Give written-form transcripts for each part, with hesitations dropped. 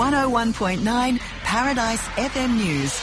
101.9 Paradise FM News.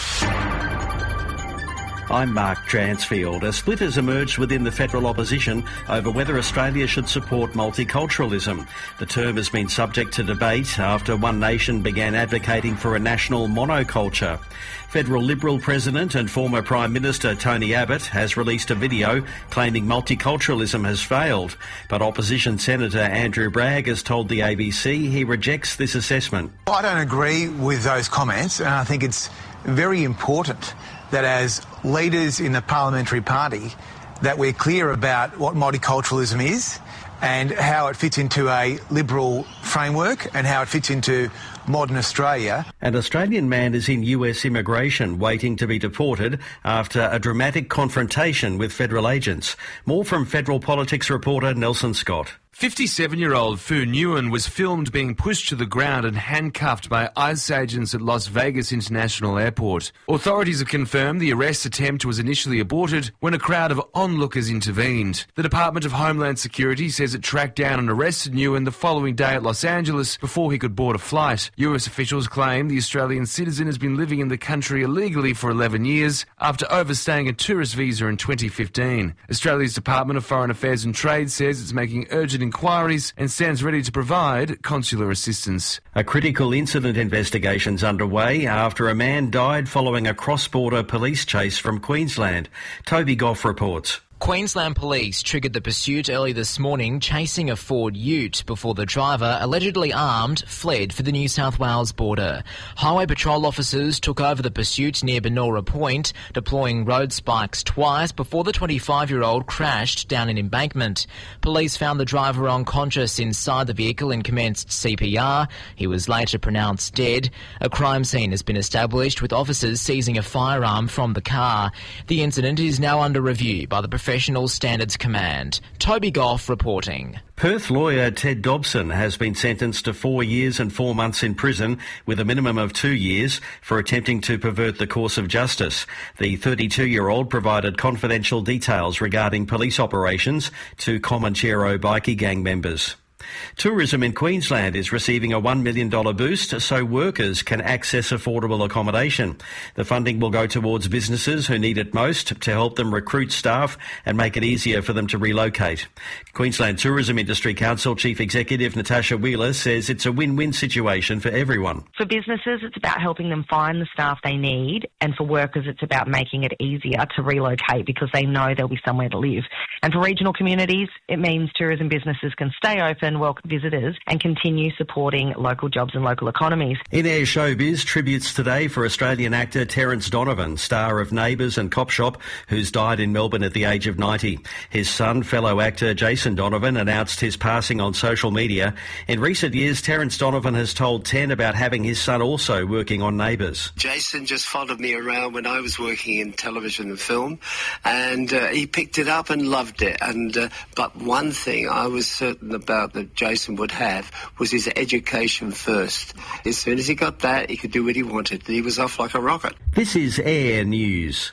I'm Mark Dransfield. A split has emerged within the federal opposition over whether Australia should support multiculturalism. The term has been subject to debate after One Nation began advocating for a national monoculture. Federal Liberal President and former Prime Minister Tony Abbott has released a video claiming multiculturalism has failed, but opposition Senator Andrew Bragg has told the ABC he rejects this assessment. I don't agree with those comments, and I think it's very important that as leaders in the parliamentary party that we're clear about what multiculturalism is and how it fits into a liberal framework and how it fits into modern Australia. An Australian man is in US immigration waiting to be deported after a dramatic confrontation with federal agents. More from Federal Politics reporter Nelson Scott. 57-year-old Fu Nguyen was filmed being pushed to the ground and handcuffed by ICE agents at Las Vegas International Airport. Authorities have confirmed the arrest attempt was initially aborted when a crowd of onlookers intervened. The Department of Homeland Security says it tracked down and arrested Nguyen the following day at Los Angeles before he could board a flight. US officials claim the Australian citizen has been living in the country illegally for 11 years after overstaying a tourist visa in 2015. Australia's Department of Foreign Affairs and Trade says it's making urgent inquiries and stands ready to provide consular assistance. A critical incident investigation's underway after a man died following a cross-border police chase from Queensland. Toby Goff reports. Queensland Police triggered the pursuit early this morning, chasing a Ford Ute before the driver, allegedly armed, fled for the New South Wales border. Highway Patrol officers took over the pursuit near Benora Point, deploying road spikes twice before the 25-year-old crashed down an embankment. Police found the driver unconscious inside the vehicle and commenced CPR. He was later pronounced dead. A crime scene has been established with officers seizing a firearm from the car. The incident is now under review by the Professional Standards Command. Toby Goff reporting. Perth lawyer Ted Dobson has been sentenced to 4 years and 4 months in prison with a minimum of 2 years for attempting to pervert the course of justice. The 32-year-old provided confidential details regarding police operations to Comanchero bikie gang members. Tourism in Queensland is receiving a $1 million boost so workers can access affordable accommodation. The funding will go towards businesses who need it most to help them recruit staff and make it easier for them to relocate. Queensland Tourism Industry Council Chief Executive Natasha Wheeler says it's a win-win situation for everyone. For businesses, it's about helping them find the staff they need, and for workers, it's about making it easier to relocate because they know there'll be somewhere to live. And for regional communities, it means tourism businesses can stay open, welcome visitors and continue supporting local jobs and local economies. In Air Showbiz, tributes today for Australian actor Terence Donovan, star of Neighbours and Cop Shop, who's died in Melbourne at the age of 90. His son, fellow actor Jason Donovan, announced his passing on social media. In recent years, Terence Donovan has told 10 about having his son also working on Neighbours. Jason just followed me around when I was working in television and film, and he picked it up and loved it. But one thing I was certain about that Jason would have was his education first. As soon as he got that, he could do what he wanted. He was off like a rocket. This is Air News.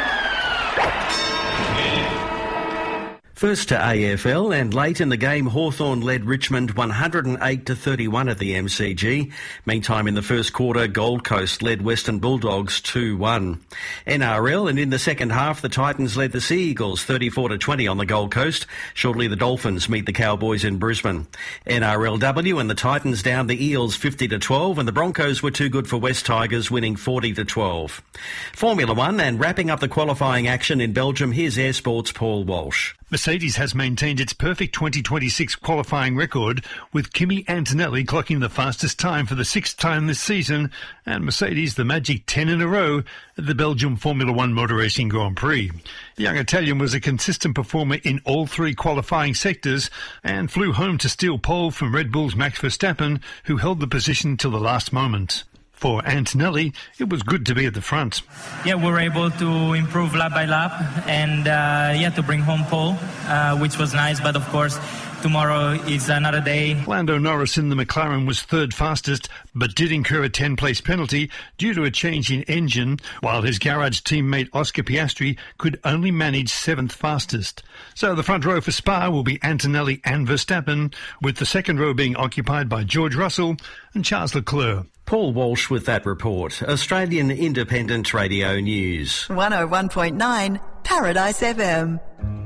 First to AFL, and late in the game, Hawthorn led Richmond 108-31 at the MCG. Meantime, in the first quarter, Gold Coast led Western Bulldogs 2-1. NRL, and in the second half, the Titans led the Sea Eagles 34-20 on the Gold Coast. Shortly, the Dolphins meet the Cowboys in Brisbane. NRLW and the Titans down the Eels 50-12, and the Broncos were too good for West Tigers, winning 40-12. Formula One, and wrapping up the qualifying action in Belgium, here's Air Sports' Paul Walsh. Mercedes has maintained its perfect 2026 qualifying record, with Kimi Antonelli clocking the fastest time for the sixth time this season, and Mercedes the magic 10 in a row at the Belgium Formula One Motor Racing Grand Prix. The young Italian was a consistent performer in all three qualifying sectors and flew home to steal pole from Red Bull's Max Verstappen, who held the position till the last moment. For Antonelli, it was good to be at the front. Yeah, we were able to improve lap by lap and to bring home pole, which was nice. But of course, tomorrow is another day. Lando Norris in the McLaren was third fastest, but did incur a 10-place penalty due to a change in engine, while his garage teammate Oscar Piastri could only manage seventh fastest. So the front row for Spa will be Antonelli and Verstappen, with the second row being occupied by George Russell and Charles Leclerc. Paul Walsh with that report. Australian Independent Radio News. 101.9 Paradise FM.